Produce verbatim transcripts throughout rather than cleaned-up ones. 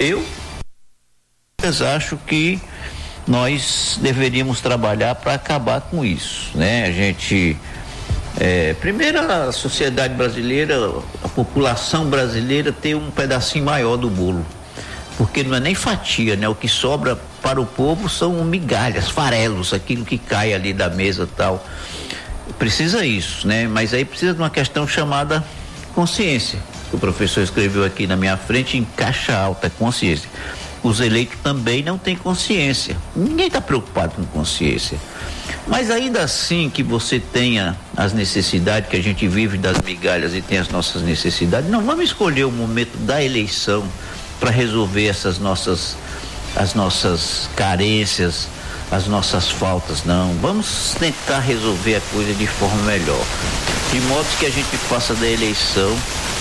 Eu acho que nós deveríamos trabalhar para acabar com isso, né? A gente, é, primeiro a sociedade brasileira, a população brasileira ter um pedacinho maior do bolo, porque não é nem fatia, né? O que sobra para o povo são migalhas, farelos, aquilo que cai ali da mesa e tal. Precisa isso, né? Mas aí precisa de uma questão chamada consciência. O professor escreveu aqui na minha frente, em caixa alta, consciência. Os eleitos também não têm consciência. Ninguém está preocupado com consciência. Mas ainda assim que você tenha as necessidades, que a gente vive das migalhas e tem as nossas necessidades, não vamos escolher o momento da eleição para resolver essas nossas, as nossas carências, as nossas faltas, não. Vamos tentar resolver a coisa de forma melhor, de modo que a gente faça da eleição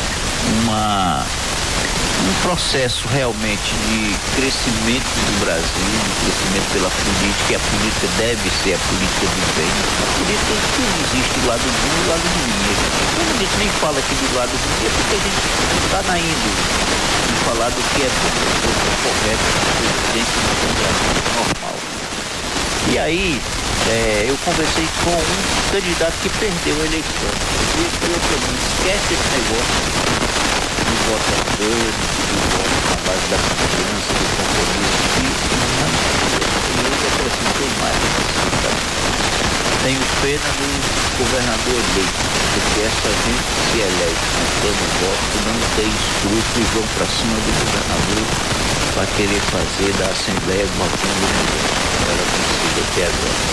uma, um processo realmente de crescimento do Brasil, de crescimento pela política, e a política deve ser a política do bem. A política não existe do lado bom e do lado ruim. Quando a gente nem fala aqui do lado ruim, é porque a gente está na índole de falar do que é bom, do que é correto, dentro do Brasil normal. E aí, é, eu conversei com um candidato que perdeu a eleição. Ele falou para mim: esquece esse negócio de voto a plano, de voto na base da confiança, do compromisso. E não, eu acrescentei mais. Tenho pena do governador eleito, porque essa gente que se elege comprando voto não tem escrúpulo e vão para cima do governador para querer fazer da Assembleia botando o negócio. Ela tem sido até agora.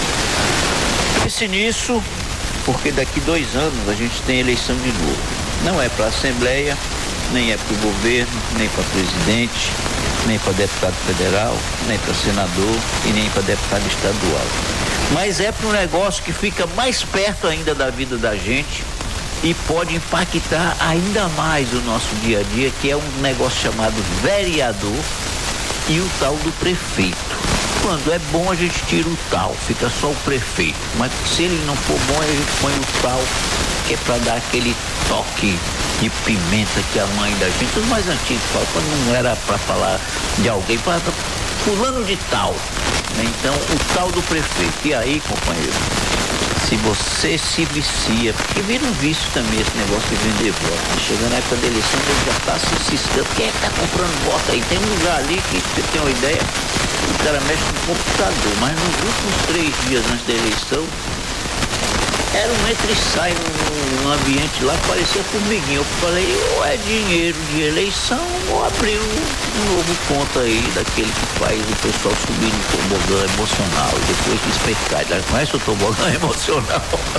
Pense nisso, porque daqui dois anos a gente tem eleição de novo. Não é para a Assembleia, nem é para o governo, nem para presidente, nem para deputado federal, nem para senador e nem para deputado estadual. Mas é para um negócio que fica mais perto ainda da vida da gente e pode impactar ainda mais o nosso dia a dia, que é um negócio chamado vereador e o tal do prefeito. Quando é bom a gente tira o tal, fica só o prefeito. Mas se ele não for bom, a gente põe o tal, que é para dar aquele toque de pimenta que a mãe da gente, os mais antigos falam, quando não era para falar de alguém, para fulano de tal. Então, o tal do prefeito. E aí, companheiro, se você se vicia, porque vira um vício também esse negócio de vender voto. Chegando na época da eleição, ele já está se ciscando. Quem é que está comprando voto aí? Tem um lugar ali que você tem uma ideia, o cara mexe no computador, mas nos últimos três dias antes da eleição, era um entra e sai num, num ambiente lá que parecia formiguinha. Eu falei, ou é dinheiro de eleição, ou abriu um novo ponto aí, daquele que faz o pessoal subir no tobogã emocional e depois despertar. Já conhece o tobogã emocional?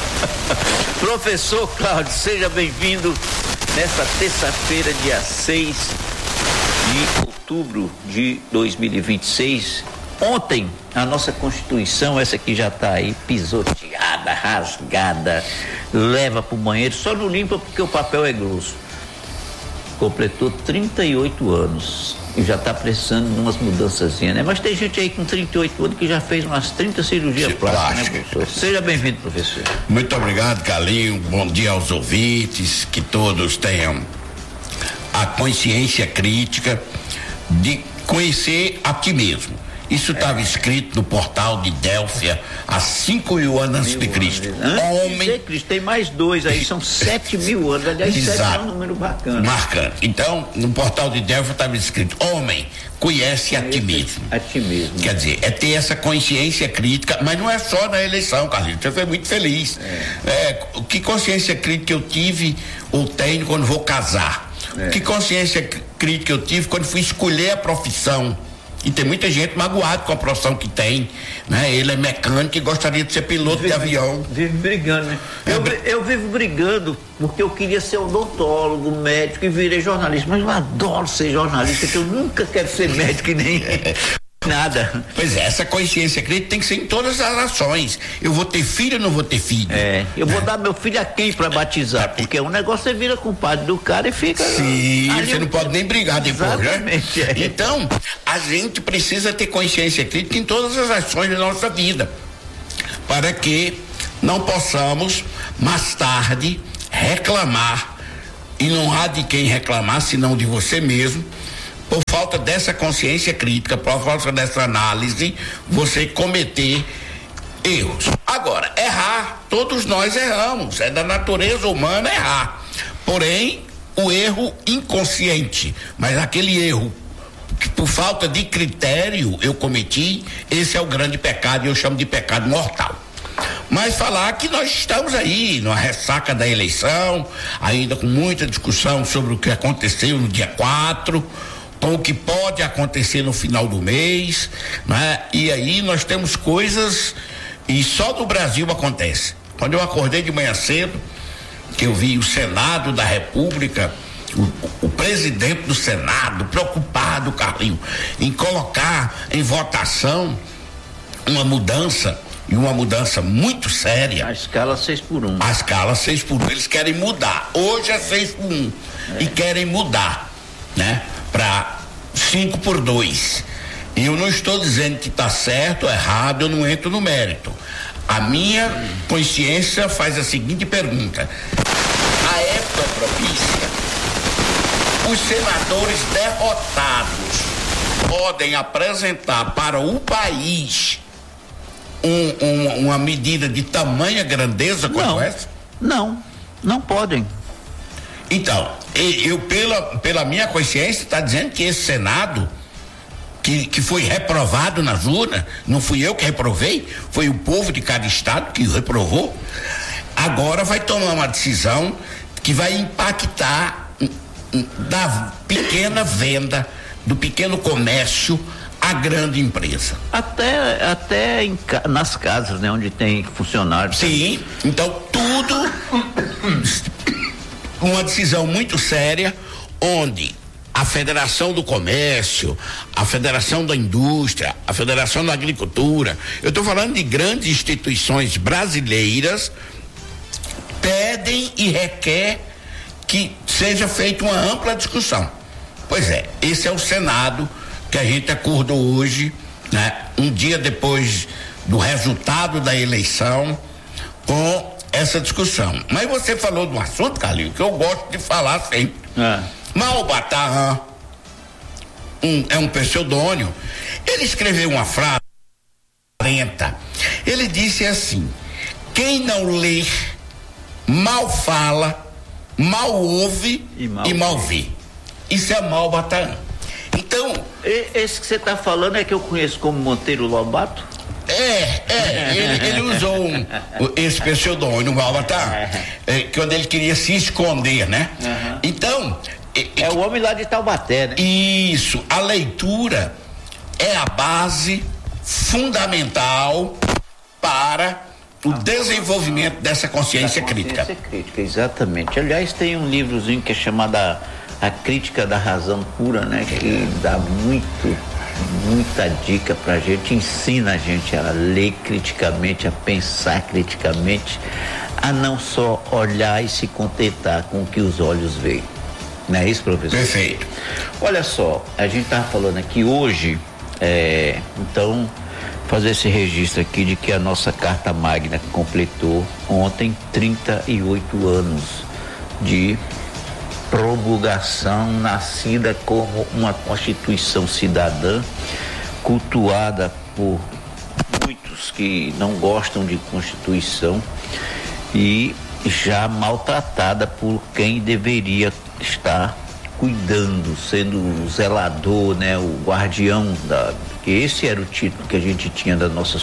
Professor Cláudio, seja bem-vindo nessa terça-feira, dia seis de outubro de dois mil e vinte e seis. Ontem, a nossa Constituição, essa que já está aí pisoteada, rasgada, leva para o banheiro, só não limpa porque o papel é grosso. Completou trinta e oito anos e já está precisando de umas mudançazinhas, né? Mas tem gente aí com trinta e oito anos que já fez umas trinta cirurgias plásticas, né, professor? Seja bem-vindo, professor. Muito obrigado, Carlinho. Bom dia aos ouvintes, que todos tenham a consciência crítica de conhecer a ti mesmo. Isso estava é. escrito no portal de Délfia há cinco mil anos antes de Cristo. Antes Homem... de Cristo, tem mais dois aí, são sete mil anos. Aliás, sete é um número bacana. Marcante. Então, no portal de Délfia estava escrito: homem, conhece, conhece a ti mesmo. A ti mesmo. Quer dizer, é ter essa consciência crítica, mas não é só na eleição, Carlinhos. Você foi muito feliz. É. É, que consciência crítica eu tive ou tenho quando vou casar? É. Que consciência crítica eu tive quando fui escolher a profissão? E tem muita gente magoada com a profissão que tem, né? Ele é mecânico e gostaria de ser piloto vive, de avião. Vive brigando, né? Eu, é, eu vivo brigando porque eu queria ser odontólogo, médico e virei jornalista, mas eu adoro ser jornalista, que eu nunca quero ser médico e nem... nada. Pois é, essa consciência crítica tem que ser em todas as ações. Eu vou ter filho ou não vou ter filho? É, eu vou é. dar meu filho a quem pra batizar? Porque o negócio você vira compadre do cara e fica... Sim, você não pode nem brigar depois, exatamente, né? É. Então, a gente precisa ter consciência crítica em todas as ações da nossa vida, para que não possamos, mais tarde, reclamar, e não há de quem reclamar, senão de você mesmo, por falta dessa consciência crítica, por falta dessa análise, você cometer erros. Agora, errar, todos nós erramos, é da natureza humana errar. Porém, o erro inconsciente, mas aquele erro que por falta de critério eu cometi, esse é o grande pecado, e eu chamo de pecado mortal. Mas falar que nós estamos aí numa ressaca da eleição, ainda com muita discussão sobre o que aconteceu no dia quatro, com o que pode acontecer no final do mês, né? E aí nós temos coisas, e só no Brasil acontece. Quando eu acordei de manhã cedo, que eu vi o Senado da República, o, o presidente do Senado preocupado, Carlinho, em colocar em votação uma mudança, e uma mudança muito séria. A escala seis por um. A escala seis por um. Eles querem mudar. Hoje é seis por um. É. E querem mudar, né? Para cinco por dois. E eu não estou dizendo que está certo ou errado, eu não entro no mérito. A minha consciência faz a seguinte pergunta: a época propícia, os senadores derrotados podem apresentar para o país um, um, uma medida de tamanha grandeza quanto não, essa? Não, não podem. Então, eu pela, pela minha consciência está dizendo que esse Senado que, que foi reprovado nas urnas, não fui eu que reprovei, foi o povo de cada estado que reprovou, agora vai tomar uma decisão que vai impactar da pequena venda, do pequeno comércio à grande empresa. Até, até em, nas casas, né, onde tem funcionários. Sim, então tudo uma decisão muito séria, onde a Federação do Comércio, a Federação da Indústria, a Federação da Agricultura, eu estou falando de grandes instituições brasileiras, pedem e requer que seja feita uma ampla discussão. Pois é, esse é o Senado que a gente acordou hoje, né? Um dia depois do resultado da eleição, com essa discussão. Mas você falou de um assunto, Carlinhos, que eu gosto de falar sempre. É. Malbataan um, é um pseudônimo. Ele escreveu uma frase lenta. Ele disse assim: quem não lê, mal fala, mal ouve e mal, e mal vê. Isso é Malbataan. Então, esse que você está falando é que eu conheço como Monteiro Lobato? É, é, ele, ele usou um, esse pseudônimo, Malbataan, é, quando ele queria se esconder, né? Uhum. Então, é, é o homem lá de Taubaté, né? Isso, a leitura é a base fundamental para o desenvolvimento dessa consciência, da consciência crítica. crítica, exatamente. Aliás, tem um livrozinho que é chamado a, a Crítica da Razão Pura, né? Que dá muito, muita dica pra gente, ensina a gente a ler criticamente, a pensar criticamente, a não só olhar e se contentar com o que os olhos veem. Não é isso, professor? Perfeito. Olha só, a gente estava falando aqui hoje, é, então, fazer esse registro aqui de que a nossa Carta Magna completou ontem trinta e oito anos de promulgação, nascida como uma Constituição cidadã, cultuada por muitos que não gostam de Constituição e já maltratada por quem deveria estar cuidando, sendo o zelador, né, o guardião da, que esse era o título que a gente tinha da nossa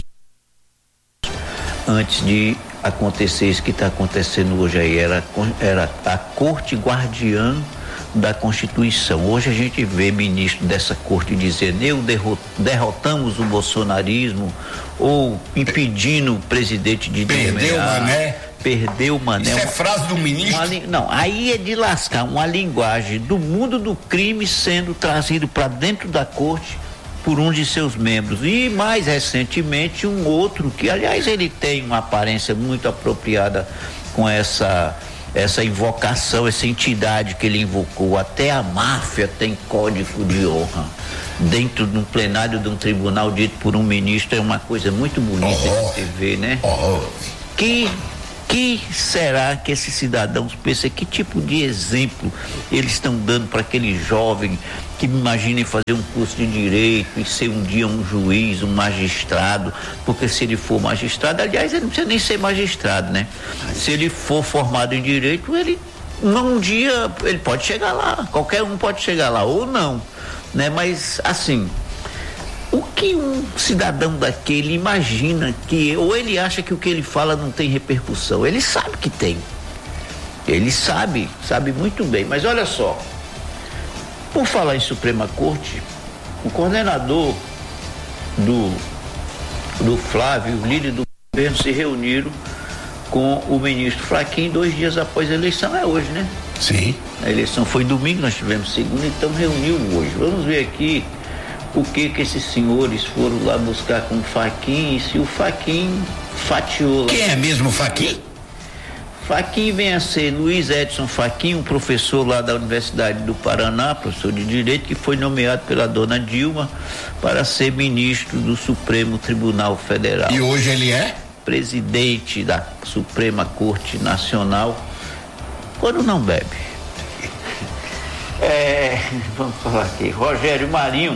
antes de acontecer isso que está acontecendo hoje aí, era, era a corte guardiã da Constituição. Hoje a gente vê ministro dessa corte dizendo: eu derrot, derrotamos o bolsonarismo, ou impedindo o presidente de perdeu o Mané. Perdeu o Mané. Isso é frase do ministro? Uma, não, aí é de lascar, uma linguagem do mundo do crime sendo trazido para dentro da corte por um de seus membros. E mais recentemente um outro que, aliás, ele tem uma aparência muito apropriada com essa essa invocação, essa entidade que ele invocou. Até a máfia tem código de honra dentro de um plenário de um tribunal dito por um ministro. É uma coisa muito bonita oh, de se ver, né? Oh. Que que será que esses cidadãos pensam? Que tipo de exemplo eles estão dando para aquele jovem que imaginem fazer um curso de direito e ser um dia um juiz, um magistrado? Porque se ele for magistrado, aliás, ele não precisa nem ser magistrado, né? Se ele for formado em direito, ele um dia ele pode chegar lá, qualquer um pode chegar lá ou não, né? Mas assim, o que um cidadão daquele imagina que, ou ele acha que o que ele fala não tem repercussão? Ele sabe que tem. Ele sabe, sabe muito bem. Mas olha só, por falar em Suprema Corte, o coordenador do, do Flávio, o líder do governo, se reuniram com o ministro Fachin dois dias após a eleição. É hoje, né? Sim. A eleição foi domingo, nós tivemos segunda, então reuniu hoje. Vamos ver aqui o que que esses senhores foram lá buscar com o Fachin e se o Fachin fatiou lá. Quem é mesmo o Fachin? Fachin vem a ser Luiz Edson Fachin, um professor lá da Universidade do Paraná, professor de Direito, que foi nomeado pela dona Dilma para ser ministro do Supremo Tribunal Federal. E hoje ele é? Presidente da Suprema Corte Nacional, quando não bebe. É, vamos falar aqui, Rogério Marinho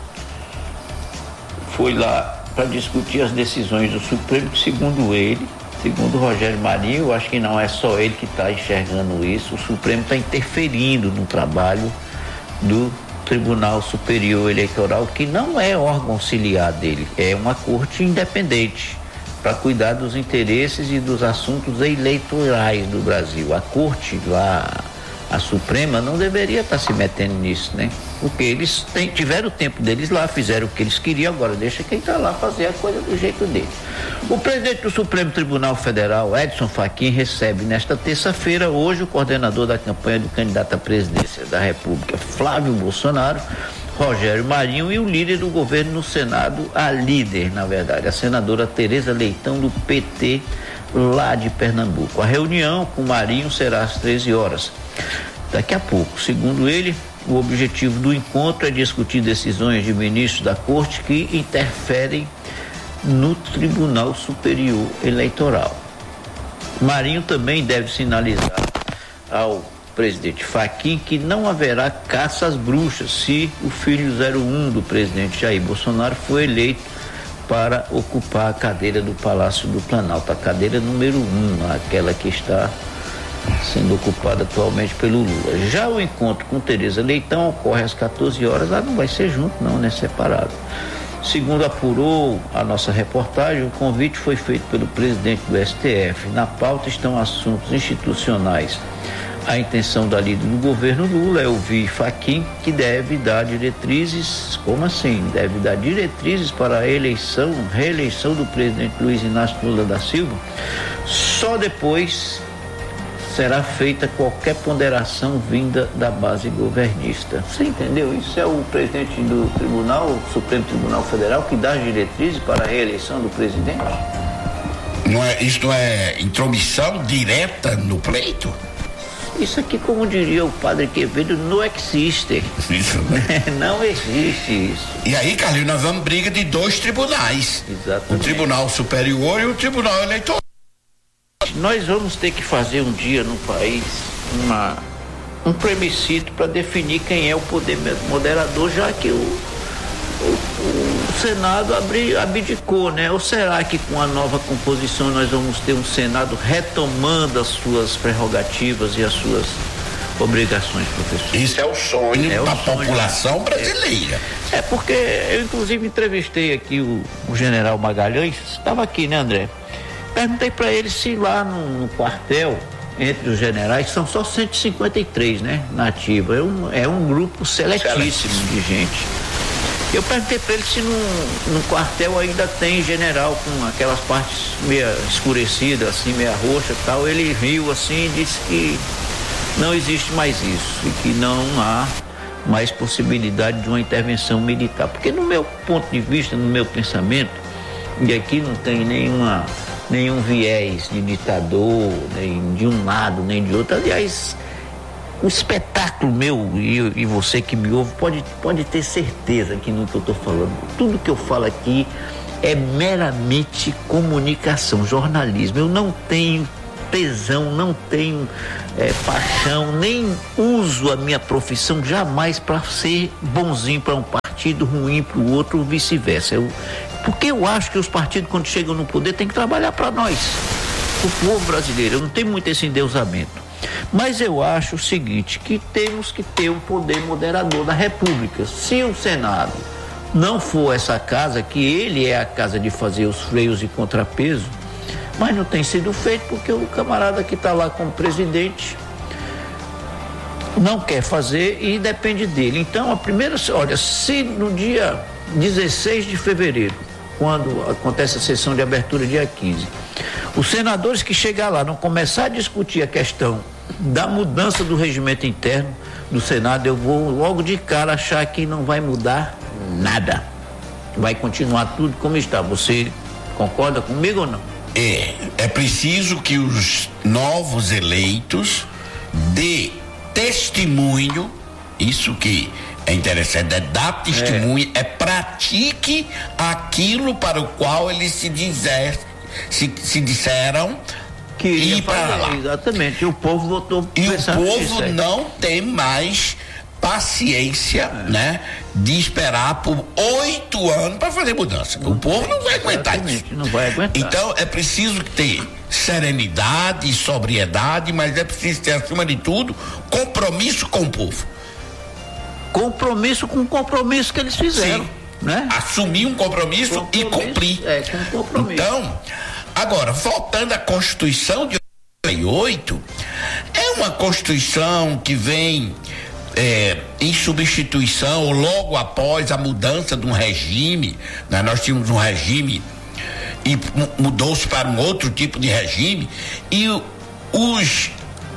foi lá para discutir as decisões do Supremo, que segundo ele, segundo Rogério Marinho, eu acho que não é só ele que está enxergando isso, o Supremo está interferindo no trabalho do Tribunal Superior Eleitoral, que não é órgão auxiliar dele, é uma corte independente para cuidar dos interesses e dos assuntos eleitorais do Brasil. A corte lá, a Suprema, não deveria estar se metendo nisso, né? Porque eles tem, tiveram o tempo deles lá, fizeram o que eles queriam, agora deixa quem está lá fazer a coisa do jeito dele. O presidente do Supremo Tribunal Federal, Edson Fachin, recebe nesta terça-feira, hoje, o coordenador da campanha do candidato à presidência da República, Flávio Bolsonaro, Rogério Marinho, e o líder do governo no Senado, a líder, na verdade, a senadora Tereza Leitão, do P T, lá de Pernambuco. A reunião com Marinho será às treze horas. Daqui a pouco, segundo ele, o objetivo do encontro é discutir decisões de ministros da Corte que interferem no Tribunal Superior Eleitoral. Marinho também deve sinalizar ao presidente Fachin que não haverá caça às bruxas se o filho zero um do presidente Jair Bolsonaro for eleito para ocupar a cadeira do Palácio do Planalto, a cadeira número um, aquela que está sendo ocupada atualmente pelo Lula. Já o encontro com Tereza Leitão ocorre às quatorze horas, lá não vai ser junto não, né? Separado. Segundo apurou a nossa reportagem, o convite foi feito pelo presidente do S T F. Na pauta estão assuntos institucionais. A intenção da líder do governo Lula é ouvir Fachin, que deve dar diretrizes, como assim? Deve dar diretrizes para a eleição, reeleição do presidente Luiz Inácio Lula da Silva. Só depois será feita qualquer ponderação vinda da base governista. Você entendeu? Isso é o presidente do Tribunal, o Supremo Tribunal Federal, que dá as diretrizes para a reeleição do presidente? Não é, isso não é intromissão direta no pleito? Isso aqui, como diria o padre Quevedo, não existe. Isso, né? Não existe isso. E aí, Carlinhos, nós vamos briga de dois tribunais. Exatamente. O Tribunal Superior e o Tribunal Eleitoral. Nós vamos ter que fazer um dia no país uma, um plebiscito para definir quem é o poder moderador, já que o, o, o Senado abri, abdicou, né? Ou será que com a nova composição nós vamos ter um Senado retomando as suas prerrogativas e as suas obrigações, professor? Isso é o sonho é da o sonho, população brasileira. É, é porque eu inclusive entrevistei aqui o, o general Magalhães, estava aqui, né, André? Perguntei para ele se lá no, no quartel, entre os generais, são só cento e cinquenta e três, né, na ativa. É um, é um grupo seletíssimo de gente. Eu perguntei para ele se no, no quartel ainda tem general com aquelas partes meio escurecidas, assim, meia roxa e tal. Ele riu assim e disse que não existe mais isso e que não há mais possibilidade de uma intervenção militar. Porque no meu ponto de vista, no meu pensamento, e aqui não tem nenhuma... nenhum viés de ditador, nem de um lado, nem de outro. Aliás, o espetáculo meu e, e você que me ouve pode, pode ter certeza que no que eu estou falando, tudo que eu falo aqui é meramente comunicação, jornalismo. Eu não tenho tesão, não tenho é, paixão, nem uso a minha profissão jamais para ser bonzinho para um partido, ruim para o outro, vice-versa. Eu, porque eu acho que os partidos, quando chegam no poder, têm que trabalhar para nós, o povo brasileiro. Eu não tenho muito esse endeusamento. Mas eu acho o seguinte, que temos que ter um poder moderador da República. Se o Senado não for essa casa, que ele é a casa de fazer os freios e contrapeso, mas não tem sido feito porque o camarada que está lá como presidente não quer fazer e depende dele. Então, a primeira, olha, se no dia dezesseis de fevereiro, quando acontece a sessão de abertura dia quinze, os senadores que chegar lá não começar a discutir a questão da mudança do regimento interno do Senado, eu vou logo de cara achar que não vai mudar nada. Vai continuar tudo como está. Você concorda comigo ou não? É, é preciso que os novos eleitos dê testemunho, isso que é interessante, é dar testemunho, é, é pratique aquilo para o qual eles se dizer, se, se disseram que ir para lá. Exatamente, e o povo votou. E o povo não tem mais paciência, é. né, de esperar por oito anos para fazer mudança. Não o povo não vai aguentar isso. Não vai aguentar. Então é preciso ter serenidade e sobriedade, mas é preciso ter, acima de tudo, compromisso com o povo. Compromisso com o compromisso que eles fizeram. Sim. Né? Assumir um compromisso, compromisso e cumprir. É, com compromisso. Então, agora, voltando à Constituição de oitenta e oito, é uma Constituição que vem é, em substituição ou logo após a mudança de um regime, né? Nós tínhamos um regime e mudou-se para um outro tipo de regime e os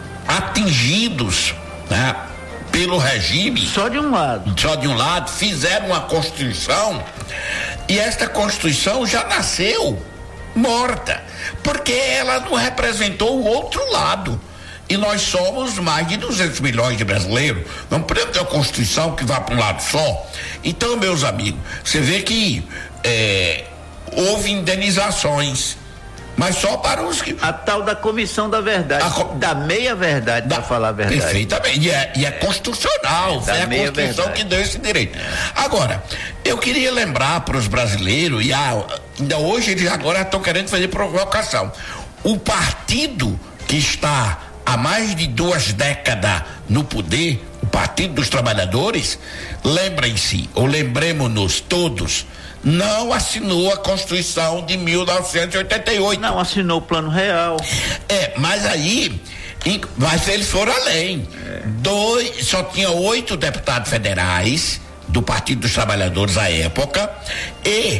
atingidos, né, pelo regime só de um lado só de um lado fizeram uma Constituição e esta Constituição já nasceu morta, porque ela não representou o outro lado. E nós somos mais de duzentos milhões de brasileiros. Não podemos ter uma Constituição que vá para um lado só. Então, meus amigos, você vê que é, houve indenizações, mas só para os que. A tal da comissão da verdade, co... da meia verdade, para falar a verdade. Perfeitamente. E é, e é constitucional. É, é a Constituição verdade que deu esse direito. Agora, eu queria lembrar para os brasileiros, e a, ainda hoje eles agora estão querendo fazer provocação. O partido que está há mais de duas décadas no poder, o Partido dos Trabalhadores, lembrem-se, ou lembremos-nos todos, não assinou a Constituição de mil novecentos e oitenta e oito. Não assinou o Plano Real. É, mas aí, mas eles foram além. É. Dois, só tinha oito deputados federais do Partido dos Trabalhadores à época, e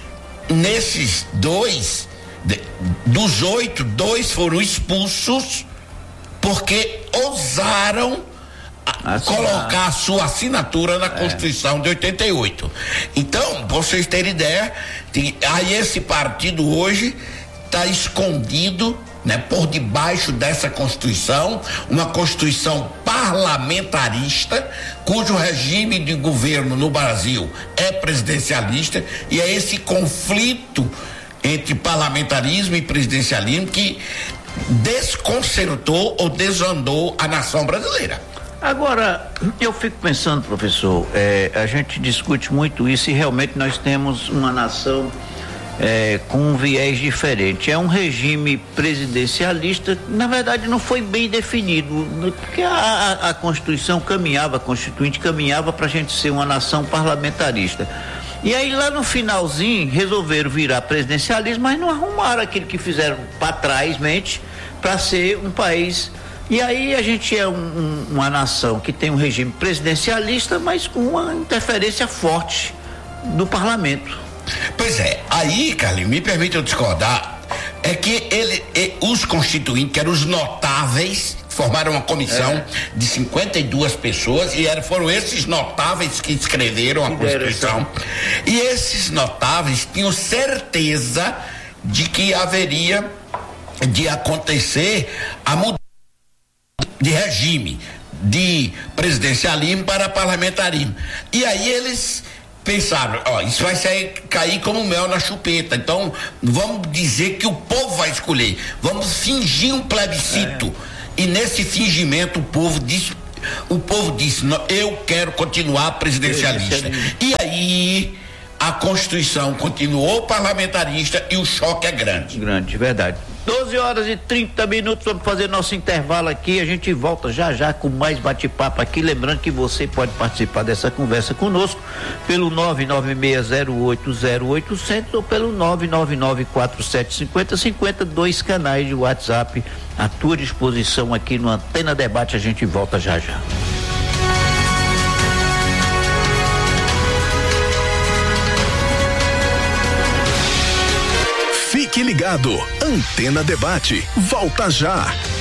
nesses dois, de, dos oito, dois foram expulsos porque ousaram a, colocar a sua assinatura na é. Constituição de oitenta e oito. Então, vocês terem ideia, tem, aí esse partido hoje está escondido, né, por debaixo dessa Constituição, uma Constituição parlamentarista, cujo regime de governo no Brasil é presidencialista, e é esse conflito entre parlamentarismo e presidencialismo que desconcertou ou desandou a nação brasileira. Agora, eu fico pensando, professor, é, a gente discute muito isso e realmente nós temos uma nação é, com um viés diferente. É um regime presidencialista, na verdade não foi bem definido, porque a, a, a Constituição caminhava, a Constituinte caminhava para a gente ser uma nação parlamentarista. E aí lá no finalzinho resolveram virar presidencialismo, mas não arrumaram aquilo que fizeram para trás mente para ser um país. E aí a gente é um, um, uma nação que tem um regime presidencialista, mas com uma interferência forte do parlamento. Pois é, aí, Carlinhos, me permite eu discordar, é que ele, ele, os constituintes, que eram os notáveis, formaram uma comissão é. de cinquenta e duas pessoas, e eram, foram esses notáveis que escreveram a Constituição. E esses notáveis tinham certeza de que haveria de acontecer a mudança de regime, de presidencialismo para parlamentarismo. E aí eles pensaram, ó, isso vai sair, cair como mel na chupeta, então vamos dizer que o povo vai escolher, vamos fingir um plebiscito, é. E nesse fingimento o povo disse, o povo disse, não, eu quero continuar presidencialista, e aí a Constituição continuou parlamentarista e o choque é grande. Grande, verdade. doze horas e trinta minutos, vamos fazer nosso intervalo aqui, a gente volta já já com mais bate-papo aqui, lembrando que você pode participar dessa conversa conosco pelo nove nove seis zero oito zero oito zero zero ou pelo nove nove nove quatro sete cinco zero cinco zero, dois canais de WhatsApp à tua disposição aqui no Antena Debate, a gente volta já já. Fique ligado, Antena Debate, volta já.